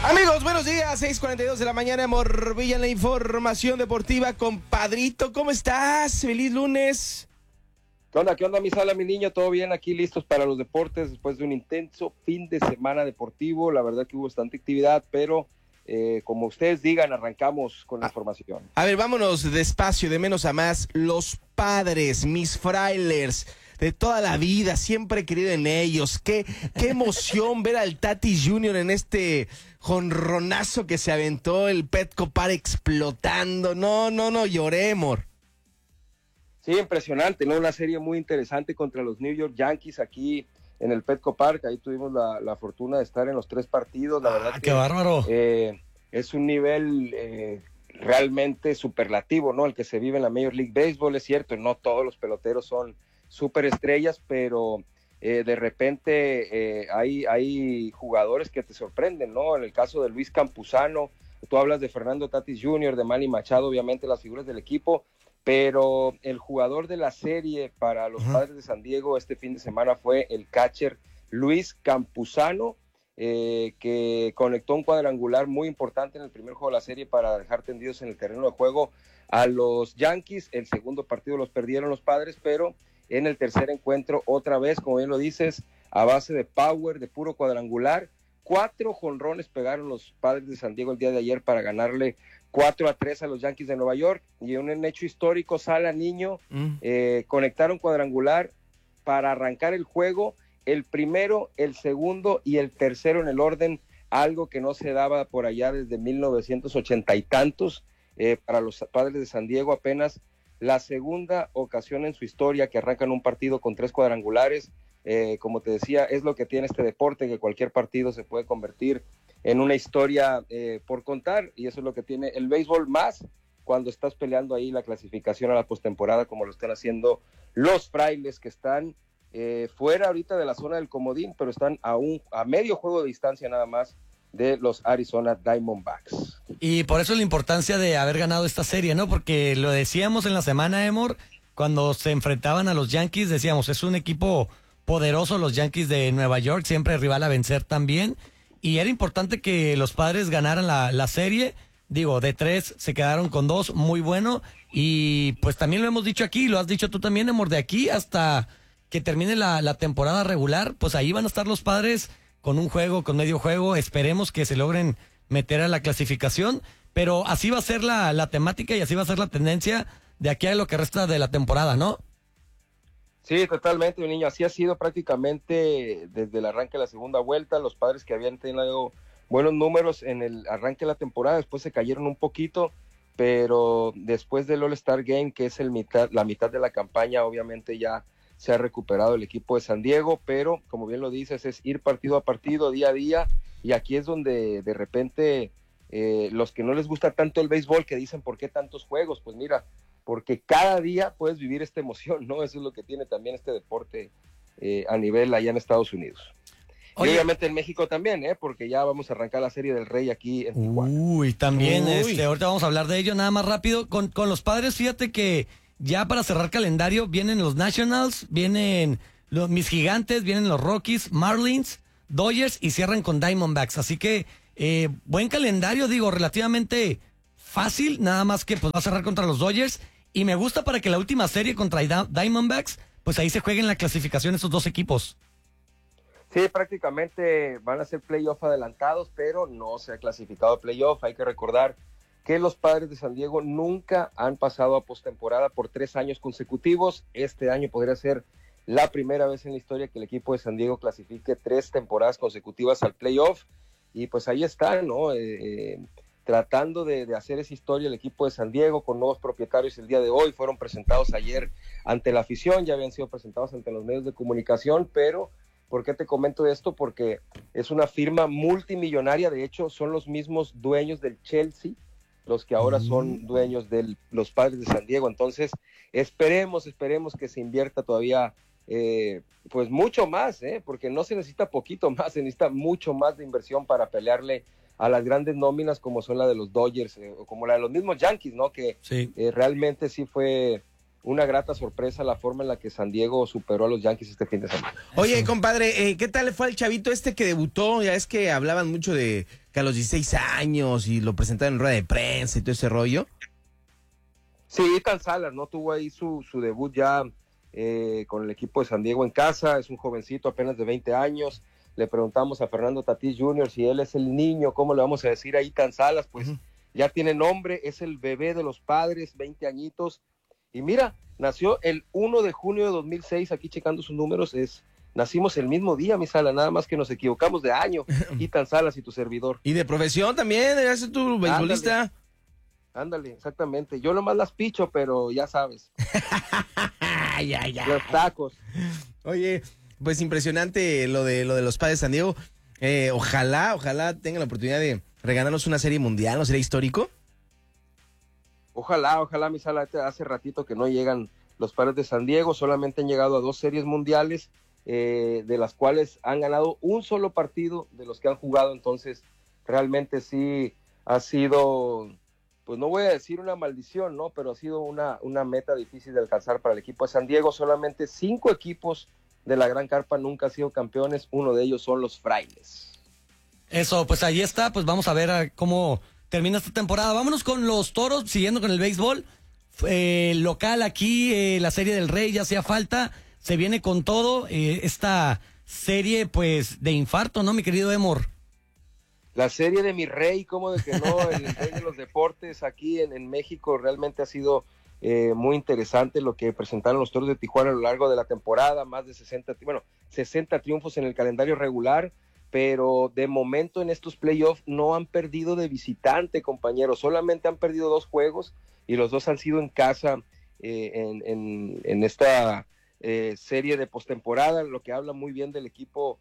Amigos, buenos días, 6:42 de la mañana, Morvilla en la información deportiva. Compadrito, ¿cómo estás? Feliz lunes. ¿Qué onda, mi Sala, mi niño? ¿Todo bien? Aquí listos para los deportes después de un intenso fin de semana deportivo. La verdad que hubo bastante actividad, pero como ustedes digan, arrancamos con la información. A ver, vámonos despacio, de menos a más. Los padres, mis frailers de toda la vida, siempre he querido en ellos. Qué emoción ver al Tatis Jr. en este jonronazo que se aventó, el Petco Park explotando. No, lloré, amor. Sí, impresionante, ¿no? Una serie muy interesante contra los New York Yankees aquí en el Petco Park. Ahí tuvimos la fortuna de estar en los 3 partidos. La verdad que ¡qué bárbaro! Es un nivel realmente superlativo, ¿no? El que se vive en la Major League Baseball, es cierto, no todos los peloteros son superestrellas, pero de repente hay jugadores que te sorprenden, ¿no? En el caso de Luis Campuzano, tú hablas de Fernando Tatis Jr., de Manny Machado, obviamente las figuras del equipo, pero el jugador de la serie para los Padres de San Diego este fin de semana fue el catcher Luis Campuzano, que conectó un cuadrangular muy importante en el primer juego de la serie para dejar tendidos en el terreno de juego a los Yankees. El segundo partido los perdieron los Padres, pero en el tercer encuentro, otra vez, como bien lo dices, a base de power, de puro cuadrangular, 4 jonrones pegaron los Padres de San Diego el día de ayer para ganarle 4-3 a los Yankees de Nueva York, y en un hecho histórico, Sala, niño, conectaron cuadrangular para arrancar el juego, el primero, el segundo y el tercero en el orden, algo que no se daba por allá desde 1980 y tantos, para los Padres de San Diego, apenas la segunda ocasión en su historia que arrancan un partido con 3 cuadrangulares. Como te decía, es lo que tiene este deporte, que cualquier partido se puede convertir en una historia por contar, y eso es lo que tiene el béisbol, más cuando estás peleando ahí la clasificación a la postemporada, como lo están haciendo los frailes, que están fuera ahorita de la zona del comodín, pero están a medio juego de distancia nada más de los Arizona Diamondbacks. Y por eso la importancia de haber ganado esta serie, ¿no? Porque lo decíamos en la semana, Emor, cuando se enfrentaban a los Yankees, decíamos, es un equipo poderoso, los Yankees de Nueva York, siempre rival a vencer también, y era importante que los Padres ganaran la serie. Digo, de 3 se quedaron con 2, muy bueno, y pues también lo hemos dicho aquí, lo has dicho tú también, Emor, de aquí hasta que termine la temporada regular, pues ahí van a estar los Padres con un juego, con medio juego. Esperemos que se logren meter a la clasificación, pero así va a ser la temática y así va a ser la tendencia de aquí a lo que resta de la temporada, ¿no? Sí, totalmente, mi niño, así ha sido prácticamente desde el arranque de la segunda vuelta. Los Padres, que habían tenido buenos números en el arranque de la temporada, después se cayeron un poquito, pero después del All-Star Game, que es la mitad de la campaña, obviamente ya se ha recuperado el equipo de San Diego, pero como bien lo dices, es ir partido a partido, día a día, y aquí es donde de repente los que no les gusta tanto el béisbol, que dicen ¿por qué tantos juegos? Pues mira, porque cada día puedes vivir esta emoción, ¿no? Eso es lo que tiene también este deporte a nivel allá en Estados Unidos. Oye, y obviamente en México también, porque ya vamos a arrancar la Serie del Rey aquí en Tijuana. Uy, también, ahorita vamos a hablar de ello, nada más rápido, con los Padres, fíjate que ya para cerrar calendario vienen los Nationals, vienen mis Gigantes, vienen los Rockies, Marlins, Dodgers y cierran con Diamondbacks. Así que buen calendario, digo, relativamente fácil, nada más que pues va a cerrar contra los Dodgers. Y me gusta para que la última serie contra Diamondbacks, pues ahí se jueguen la clasificación esos dos equipos. Sí, prácticamente van a ser playoff adelantados, pero no se ha clasificado a playoff. Hay que recordar que los Padres de San Diego nunca han pasado a postemporada por 3 años consecutivos. Este año podría ser la primera vez en la historia que el equipo de San Diego clasifique 3 temporadas consecutivas al playoff, y pues ahí está, ¿no? Tratando de hacer esa historia el equipo de San Diego con nuevos propietarios el día de hoy. Fueron presentados ayer ante la afición, ya habían sido presentados ante los medios de comunicación, pero ¿por qué te comento esto? Porque es una firma multimillonaria. De hecho son los mismos dueños del Chelsea los que ahora son dueños de los Padres de San Diego. Entonces esperemos que se invierta todavía pues mucho más, porque no se necesita poquito más, se necesita mucho más de inversión para pelearle a las grandes nóminas como son la de los Dodgers o como la de los mismos Yankees, ¿no? Que sí. Realmente sí fue una grata sorpresa la forma en la que San Diego superó a los Yankees este fin de semana. Oye, compadre, ¿qué tal le fue al chavito este que debutó? Ya es que hablaban mucho de que a los 16 años y lo presentaron en rueda de prensa y todo ese rollo. Sí, Ethan Salas, ¿no? Tuvo ahí su debut ya con el equipo de San Diego en casa, es un jovencito apenas de 20 años. Le preguntamos a Fernando Tatís Jr. si él es el niño, ¿cómo le vamos a decir a Ethan Salas? Pues ya tiene nombre, es el bebé de los padres, 20 añitos. Y mira, nació el 1 de junio de 2006, aquí checando sus números, nacimos el mismo día, mi Sala, nada más que nos equivocamos de año, Ethan Salas y tu servidor. Y de profesión también, eres tu beisbolista. Ándale, exactamente. Yo nomás las picho, pero ya sabes. Ya. Los tacos. Oye, pues impresionante lo de los Padres de San Diego. Ojalá tengan la oportunidad de regalarnos una serie mundial, ¿no sería histórico? Ojalá, mi Sala, hace ratito que no llegan los Padres de San Diego, solamente han llegado a 2 series mundiales, de las cuales han ganado un solo partido de los que han jugado, entonces realmente sí ha sido, pues no voy a decir una maldición, ¿no? Pero ha sido una meta difícil de alcanzar para el equipo de San Diego. Solamente 5 equipos de la Gran Carpa nunca han sido campeones, uno de ellos son los Frailes. Eso, pues ahí está, pues vamos a ver cómo termina esta temporada. Vámonos con los Toros, siguiendo con el béisbol. Local aquí, la Serie del Rey ya hacía falta, se viene con todo. Esta serie, pues, de infarto, ¿no, mi querido Emor? La serie de mi rey, como de que no, el rey de los deportes aquí en México realmente ha sido muy interesante lo que presentaron los Toros de Tijuana a lo largo de la temporada, más de 60 triunfos en el calendario regular, pero de momento en estos playoffs no han perdido de visitante, compañeros, solamente han perdido 2 juegos y los 2 han sido en casa en esta serie de postemporada, lo que habla muy bien del equipo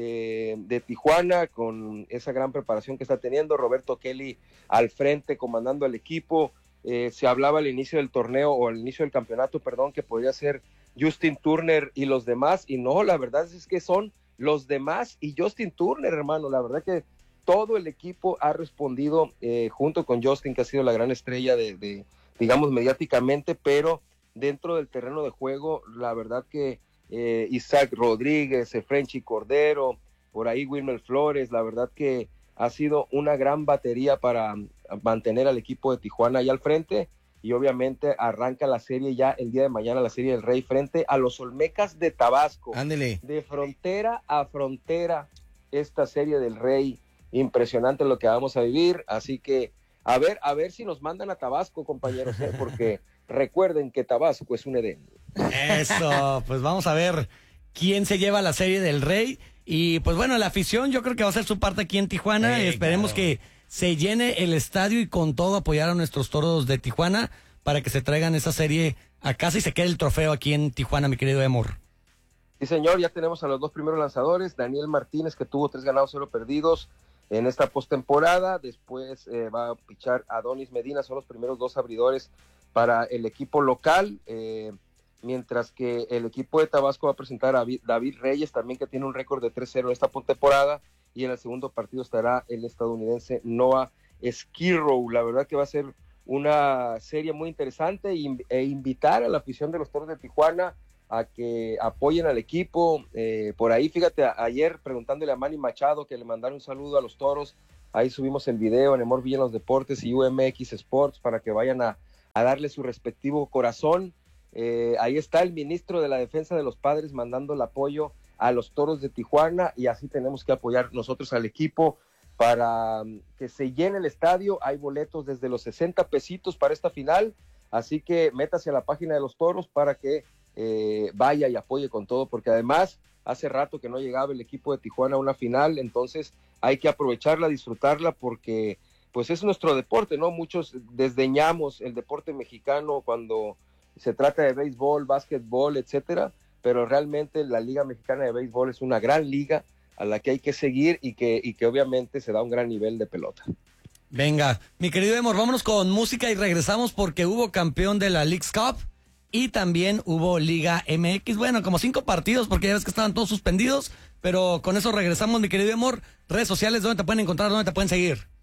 de Tijuana, con esa gran preparación que está teniendo Roberto Kelly al frente comandando al equipo. Se hablaba al inicio del torneo o al inicio del campeonato, perdón, que podría ser Justin Turner y los demás, y no, la verdad es que son los demás y Justin Turner, hermano. La verdad que todo el equipo ha respondido junto con Justin, que ha sido la gran estrella de digamos, mediáticamente, pero dentro del terreno de juego, la verdad que Isaac Rodríguez, Frenchy Cordero, por ahí Wilmer Flores, la verdad que ha sido una gran batería para mantener al equipo de Tijuana ahí al frente, y obviamente arranca la serie ya el día de mañana, la Serie del Rey frente a los Olmecas de Tabasco. Ándele. De frontera a frontera esta Serie del Rey, impresionante lo que vamos a vivir, así que a ver si nos mandan a Tabasco, compañeros, porque recuerden que Tabasco es un Edén. Eso, pues vamos a ver quién se lleva la Serie del Rey. Y pues bueno, la afición yo creo que va a hacer su parte aquí en Tijuana. Esperemos que se llene el estadio y con todo apoyar a nuestros Toros de Tijuana para que se traigan esa serie a casa y se quede el trofeo aquí en Tijuana, mi querido Emor. Sí, señor, ya tenemos a los 2 primeros lanzadores. Daniel Martínez, que tuvo 3 ganados, 0 perdidos en esta postemporada. Después va a pichar Adonis Medina, son los primeros 2 abridores para el equipo local. Mientras que el equipo de Tabasco va a presentar a David Reyes, también, que tiene un récord de 3-0 en esta postemporada, y en el segundo partido estará el estadounidense Noah Skirrow. La verdad que va a ser una serie muy interesante e invitar a la afición de los Toros de Tijuana a que apoyen al equipo. Por ahí, fíjate, ayer preguntándole a Manny Machado que le mandaron un saludo a los Toros, ahí subimos el video en Emor Villa en los Deportes y UMX Sports para que vayan a darle su respectivo corazón. Ahí está el ministro de la Defensa de los Padres mandando el apoyo a los Toros de Tijuana, y así tenemos que apoyar nosotros al equipo para que se llene el estadio. Hay boletos desde los 60 pesitos para esta final, así que métase a la página de los Toros para que vaya y apoye con todo, porque además hace rato que no llegaba el equipo de Tijuana a una final, entonces hay que aprovecharla, disfrutarla, porque pues es nuestro deporte, ¿no? Muchos desdeñamos el deporte mexicano cuando se trata de béisbol, básquetbol, etcétera, pero realmente la Liga Mexicana de Béisbol es una gran liga a la que hay que seguir y que obviamente se da un gran nivel de pelota. Venga, mi querido Emor, vámonos con música y regresamos porque hubo campeón de la Leagues Cup y también hubo Liga MX. Bueno, como 5 partidos porque ya ves que estaban todos suspendidos, pero con eso regresamos, mi querido Emor. Redes sociales, ¿dónde te pueden encontrar? ¿Dónde te pueden seguir?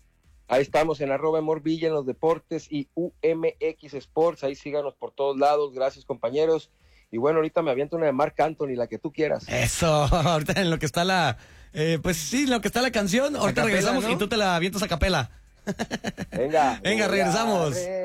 Ahí estamos en @Morvilla en los deportes y UMX Sports. Ahí síganos por todos lados. Gracias, compañeros. Y bueno, ahorita me aviento una de Marc Anthony, la que tú quieras. Eso, ahorita en lo que está pues sí, lo que está la canción. Ahorita capela, regresamos, ¿no? y tú te la avientas a capela. Venga. Venga, regresamos.